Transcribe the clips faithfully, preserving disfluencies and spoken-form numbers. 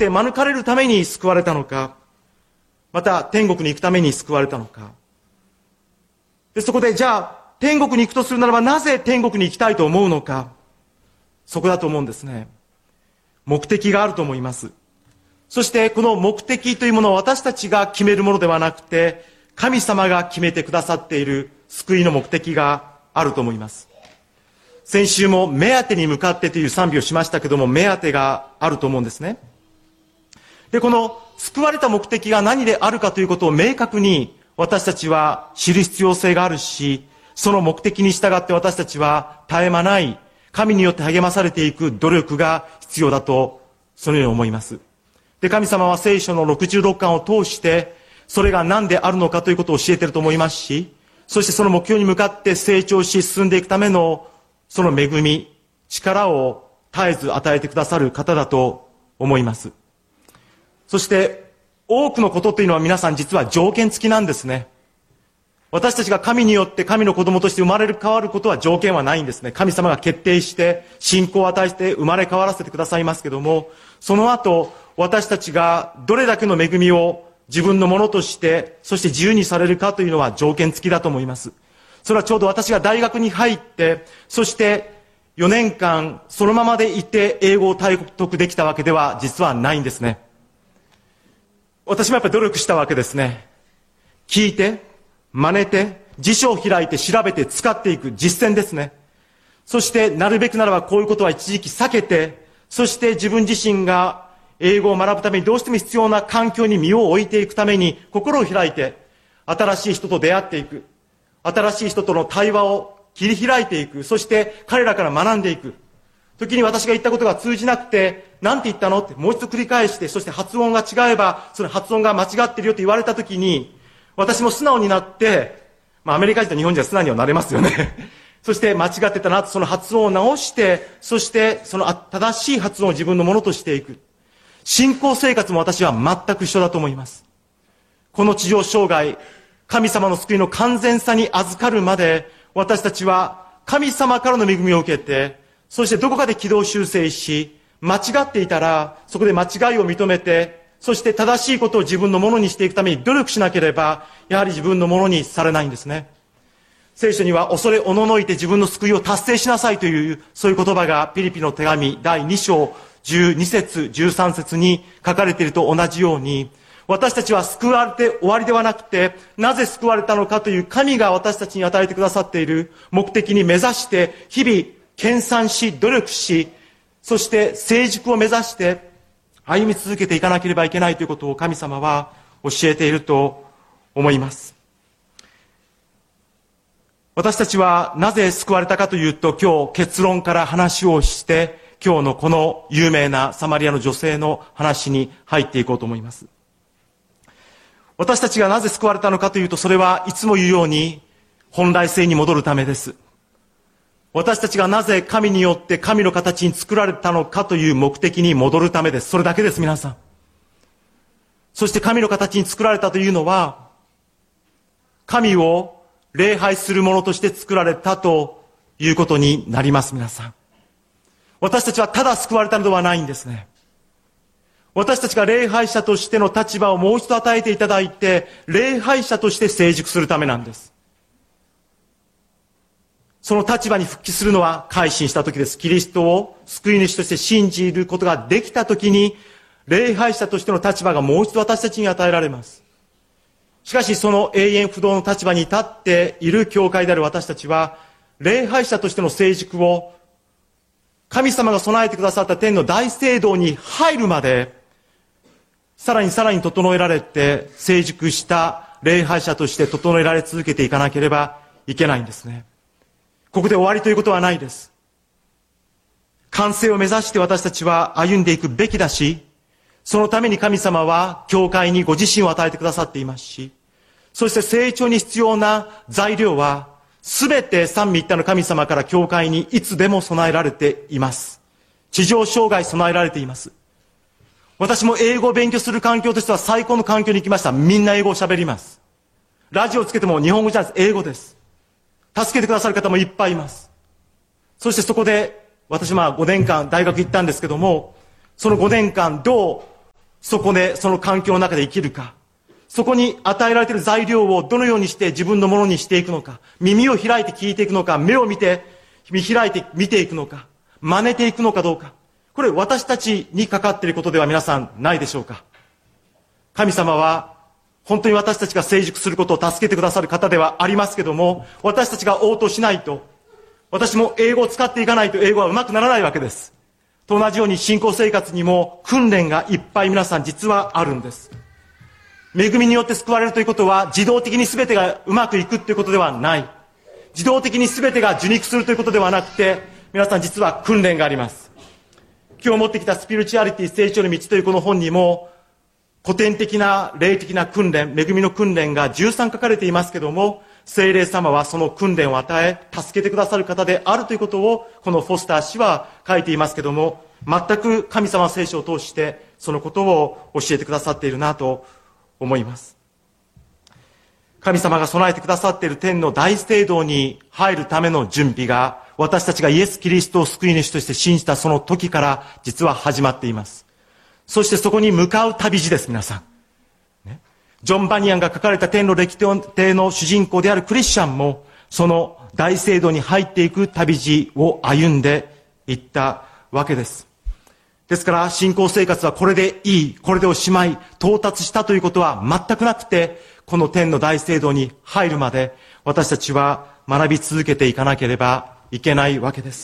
って免れるために救われたのか、また天国に行くために救われたのか。で、そこでじゃあ天国に行くとするならばなぜ天国に行きたいと思うのか。そこだと思うんですね。目的があると思います。そしてこの目的というものを私たちが決めるものではなくて、神様が決めてくださっている救いの目的があると思います。先週も目当てに向かってという賛美をしましたけども、目当てがあると思うんですね。で、この救われた目的が何であるかということを明確に私たちは知る必要性があるし、その目的に従って私たちは絶え間ない神によって励まされていく努力が必要だと、そのように思います。で、神様は聖書のろくじゅうろっかんを通して、それが何であるのかということを教えていると思いますし、そしてその目標に向かって成長し進んでいくためのその恵み、力を絶えず与えてくださる方だと思います。そして多くのことというのは皆さん実は条件付きなんですね。私たちが神によって神の子供として生まれる変わることは条件はないんですね。神様が決定して信仰を与えて生まれ変わらせてくださいますけども、その後私たちがどれだけの恵みを自分のものとしてそして自由にされるかというのは条件付きだと思います。それはちょうど私が大学に入ってそしてよねんかんそのままでいて英語を体得できたわけでは実はないんですね。私もやっぱり努力したわけですね。聞いて真似て辞書を開いて調べて使っていく実践ですね。そしてなるべくならばこういうことは一時期避けて、そして自分自身が英語を学ぶためにどうしても必要な環境に身を置いていくために心を開いて新しい人と出会っていく、新しい人との対話を切り開いていく、そして彼らから学んでいく。時に私が言ったことが通じなくて、なんて言ったのってもう一度繰り返して、そして発音が違えばその発音が間違ってるよと言われた時に、私も素直になって、まあアメリカ人と日本人は素直にはなれますよね。そして間違ってたなとその発音を直して、そしてその正しい発音を自分のものとしていく。信仰生活も私は全く一緒だと思います。この地上生涯、神様の救いの完全さに預かるまで、私たちは神様からの恵みを受けて、そしてどこかで軌道修正し、間違っていたら、そこで間違いを認めて、そして正しいことを自分のものにしていくために努力しなければ、やはり自分のものにされないんですね。聖書には恐れおののいて自分の救いを達成しなさいという、そういう言葉がピリピの手紙だいにしょうじゅうにせつじゅうさんせつに書かれていると同じように、私たちは救われて終わりではなくて、なぜ救われたのかという神が私たちに与えてくださっている目的に目指して日々研鑽し努力し、そして成熟を目指して歩み続けていかなければいけないということを神様は教えていると思います。私たちはなぜ救われたかというと、今日結論から話をして今日のこの有名なサマリアの女性の話に入っていこうと思います。私たちがなぜ救われたのかというと、それはいつも言うように本来性に戻るためです。私たちがなぜ神によって神の形に作られたのかという目的に戻るためです。それだけです、皆さん。そして神の形に作られたというのは、神を礼拝するものとして作られたということになります、皆さん。私たちはただ救われたのではないんですね。私たちが礼拝者としての立場をもう一度与えていただいて、礼拝者として成熟するためなんです。その立場に復帰するのは改心した時です。キリストを救い主として信じることができた時に、礼拝者としての立場がもう一度私たちに与えられます。しかしその永遠不動の立場に立っている教会である私たちは、礼拝者としての成熟を神様が備えてくださった天の大聖堂に入るまで、さらにさらに整えられて成熟した礼拝者として整えられ続けていかなければいけないんですね。ここで終わりということはないです。完成を目指して私たちは歩んでいくべきだし、そのために神様は教会にご自身を与えてくださっていますし、そして成長に必要な材料はすべて三位一体の神様から教会にいつでも備えられています。地上生涯備えられています。私も英語を勉強する環境としては最高の環境に行きました。みんな英語を喋ります。ラジオをつけても日本語じゃないです。英語です。助けてくださる方もいっぱいいます。そしてそこで私はごねんかん大学行ったんですけども、そのごねんかんどうそこで、その環境の中で生きるか、そこに与えられている材料をどのようにして自分のものにしていくのか、耳を開いて聞いていくのか、目を見て、見開いて見ていくのか、真似ていくのかどうか。これ私たちにかかっていることでは皆さんないでしょうか。神様は本当に私たちが成熟することを助けてくださる方ではありますけども、私たちが応答しないと、私も英語を使っていかないと英語は上手くならないわけです。と同じように信仰生活にも訓練がいっぱい皆さん実はあるんです。恵みによって救われるということは自動的に全てがうまくいくということではない。自動的に全てが受肉するということではなくて、皆さん実は訓練があります。今日持ってきたスピリチュアリティ成長の道というこの本にも古典的な霊的な訓練、恵みの訓練がじゅうさん書かれていますけども、聖霊様はその訓練を与え、助けてくださる方であるということを、このフォスター氏は書いていますけども、全く神様聖書を通して、そのことを教えてくださっているなと思います。神様が備えてくださっている天の大聖堂に入るための準備が、私たちがイエス・キリストを救い主として信じたその時から実は始まっています。そしてそこに向かう旅路です、皆さん。ね、ジョン・バニアンが書かれた天の歴史の主人公であるクリスチャンも、その大聖堂に入っていく旅路を歩んでいったわけです。ですから、信仰生活はこれでいい、これでおしまい、到達したということは全くなくて、この天の大聖堂に入るまで、私たちは学び続けていかなければいけないわけです。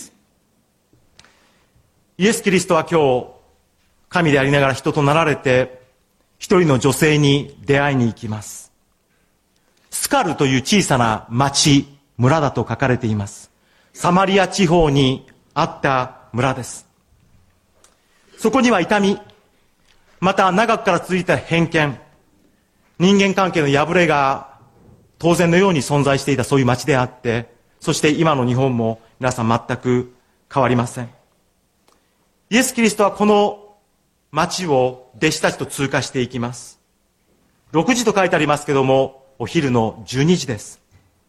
イエス・キリストは今日、神でありながら人となられて、一人の女性に出会いに行きます。スカルという小さな町、村だと書かれています。サマリア地方にあった村です。そこには痛み、また長くから続いた偏見、人間関係の破れが当然のように存在していたそういう町であって、そして今の日本も皆さん全く変わりません。イエス・キリストはこの町を弟子たちと通過していきます。ろくじと書いてありますけども、お昼のじゅうにじです。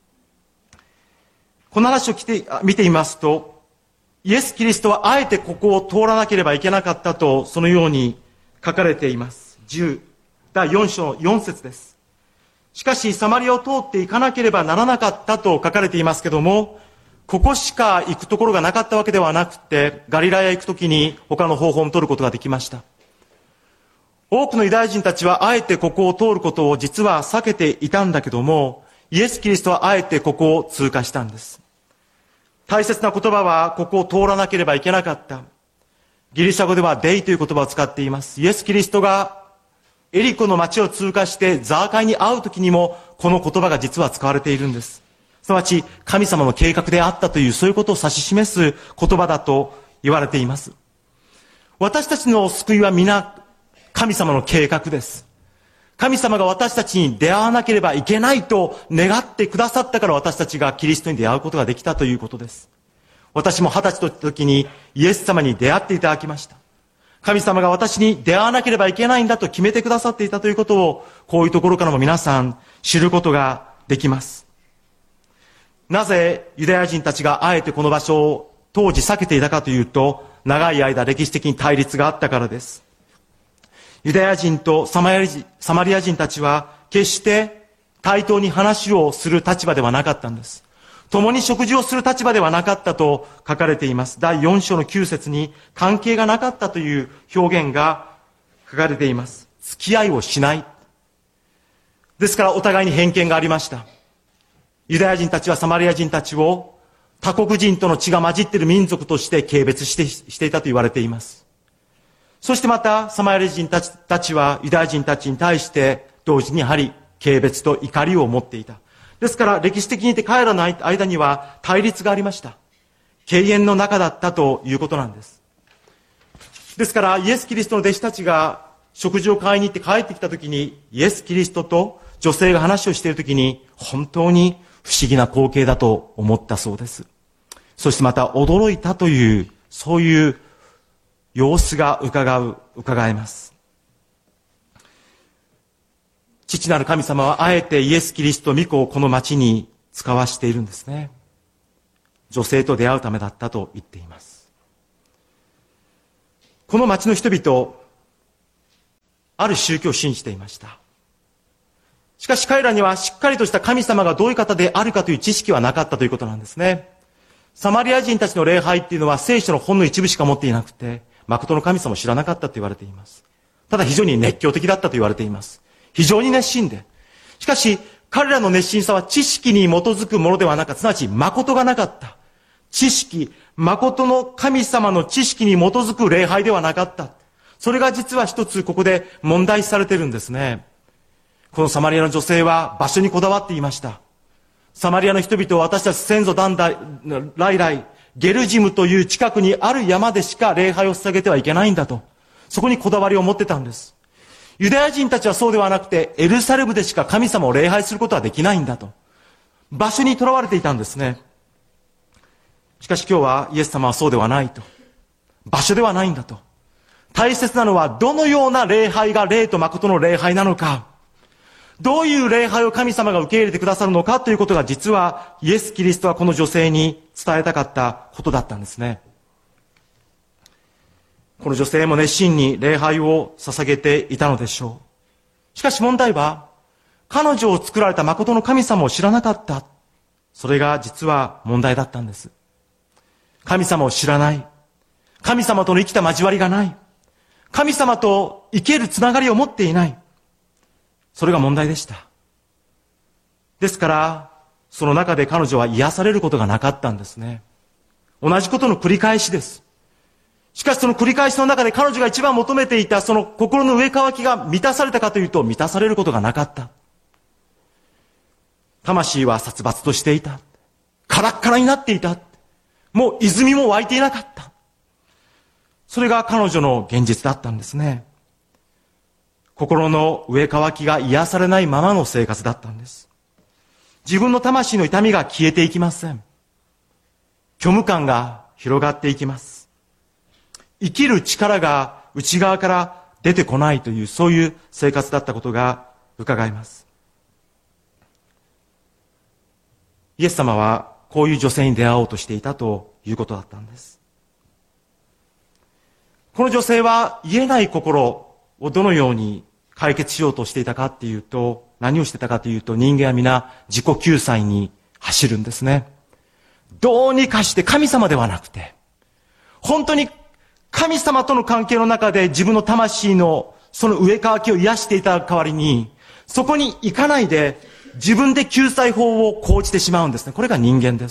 この話を来て見てみますと、イエス・キリストはあえてここを通らなければいけなかったと、そのように書かれています。じゅう、だいよん章よん節です。しかし、サマリアを通っていかなければならなかったと書かれていますけども、ここしか行くところがなかったわけではなくて、ガリラヤへ行くときに他の方法も取ることができました。多くのユダヤ人たちはあえてここを通ることを実は避けていたんだけども、イエス・キリストはあえてここを通過したんです。大切な言葉はここを通らなければいけなかった。ギリシャ語ではデイという言葉を使っています。イエス・キリストがエリコの町を通過してザーカイに会うときにもこの言葉が実は使われているんです。すなわち神様の計画であったというそういうことを指し示す言葉だと言われています。私たちの救いは皆神様の計画です。神様が私たちに出会わなければいけないと願ってくださったから私たちがキリストに出会うことができたということです。私も二十歳の時にイエス様に出会っていただきました。神様が私に出会わなければいけないんだと決めてくださっていたということを、こういうところからも皆さん知ることができます。なぜユダヤ人たちがあえてこの場所を当時避けていたかというと、長い間歴史的に対立があったからです。ユダヤ人とサマリア人、サマリア人たちは決して対等に話をする立場ではなかったんです。共に食事をする立場ではなかったと書かれています。だいよん章のきゅう節に関係がなかったという表現が書かれています。付き合いをしない。ですからお互いに偏見がありました。ユダヤ人たちはサマリア人たちを他国人との血が混じっている民族として軽蔑して、していたと言われています。そしてまたサマリア人たち、たちはユダヤ人たちに対して同時にやはり軽蔑と怒りを持っていた。ですから歴史的に言って彼らの間には対立がありました。敬遠の中だったということなんです。ですからイエス・キリストの弟子たちが食事を買いに行って帰ってきたときに、イエス・キリストと女性が話をしているときに本当に不思議な光景だと思ったそうです。そしてまた驚いたという、そういう様子が伺う、伺えます。父なる神様はあえてイエス・キリスト御子をこの町に使わしているんですね。女性と出会うためだったと言っています。この町の人々、 ある宗教を信じていました。しかし彼らにはしっかりとした神様がどういう方であるかという知識はなかったということなんですね。サマリア人たちの礼拝っていうのは聖書のほんの一部しか持っていなくて、誠の神様を知らなかったと言われています。ただ非常に熱狂的だったと言われています。非常に熱心で。しかし彼らの熱心さは知識に基づくものではなかった。すなわち誠がなかった。知識、誠の神様の知識に基づく礼拝ではなかった。それが実は一つここで問題視されているんですね。このサマリアの女性は場所にこだわっていました。サマリアの人々は私たち先祖代々、来来、ゲルジムという近くにある山でしか礼拝を捧げてはいけないんだと。そこにこだわりを持ってたんです。ユダヤ人たちはそうではなくて、エルサレムでしか神様を礼拝することはできないんだと。場所にとらわれていたんですね。しかし今日はイエス様はそうではないと。場所ではないんだと。大切なのはどのような礼拝が霊と誠の礼拝なのか。どういう礼拝を神様が受け入れてくださるのかということが実はイエス・キリストはこの女性に伝えたかったことだったんですね。この女性も熱心に礼拝を捧げていたのでしょう。しかし問題は、彼女を作られた誠の神様を知らなかった。それが実は問題だったんです。神様を知らない。神様との生きた交わりがない。神様と生けるつながりを持っていない。それが問題でした。ですから、その中で彼女は癒されることがなかったんですね。同じことの繰り返しです。しかしその繰り返しの中で彼女が一番求めていたその心の上渇きが満たされたかというと満たされることがなかった。魂は殺伐としていた。カラッカラになっていた。もう泉も湧いていなかった。それが彼女の現実だったんですね。心の上渇きが癒されないままの生活だったんです。自分の魂の痛みが消えていきません。虚無感が広がっていきます。生きる力が内側から出てこないという、そういう生活だったことが伺えます。イエス様はこういう女性に出会おうとしていたということだったんです。この女性は癒えない心をどのように解決しようとしていたかっていうと、何をしてたかというと、人間は皆自己救済に走るんですね。どうにかして神様ではなくて、本当に神様との関係の中で自分の魂のその上渇きを癒していた代わりに、そこに行かないで自分で救済法を講じてしまうんですね。これが人間です。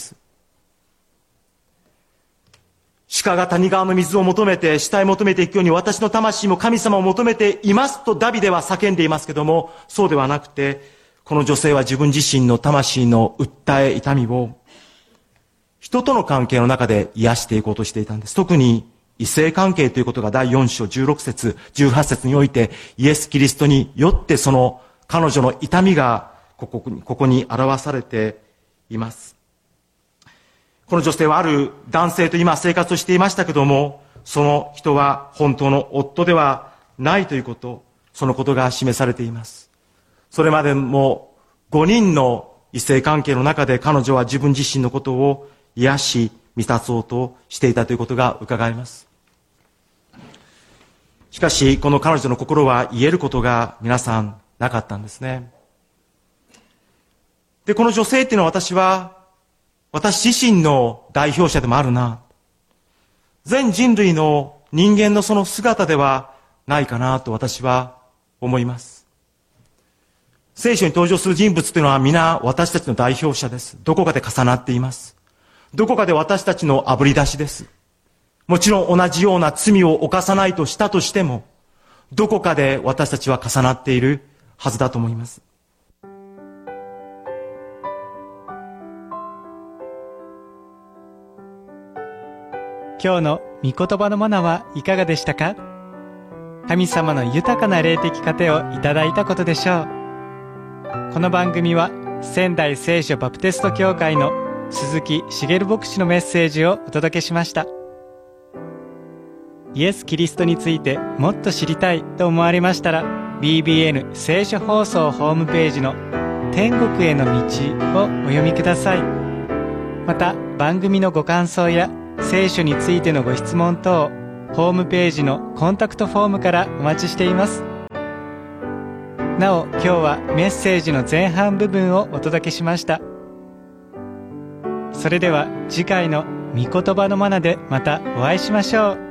鹿が谷川の水を求めて、下へ求めていくように、私の魂も神様を求めていますとダビデは叫んでいますけども、そうではなくて、この女性は自分自身の魂の訴え、痛みを人との関係の中で癒していこうとしていたんです。特に異性関係ということがだいよん章じゅうろく節、じゅうはち節において、イエス・キリストによってその彼女の痛みがここに、ここに表されています。この女性はある男性と今生活をしていましたけども、その人は本当の夫ではないということ、そのことが示されています。それまでもごにんの異性関係の中で彼女は自分自身のことを癒し満たそうとしていたということが伺えます。しかしこの彼女の心は癒えることが皆さんなかったんですね。で、この女性っていうのは私は私自身の代表者でもあるな。全人類の人間のその姿ではないかなと私は思います。聖書に登場する人物というのは皆私たちの代表者です。どこかで重なっています。どこかで私たちの炙り出しです。もちろん同じような罪を犯さないとしたとしても、どこかで私たちは重なっているはずだと思います。 今日の御言葉のマナはいかがでしたか？神様の豊かな霊的糧をいただいたことでしょう。この番組は仙台聖書バプテスト教会の鈴木茂牧師のメッセージをお届けしました。イエス・キリストについてもっと知りたいと思われましたら、 ビービーエヌ 聖書放送ホームページの天国への道をお読みください。また番組のご感想や聖書についてのご質問等、ホームページのコンタクトフォームからお待ちしています。 なお今日はメッセージの前半部分をお届けしました。それでは次回の御言葉のマナでまたお会いしましょう。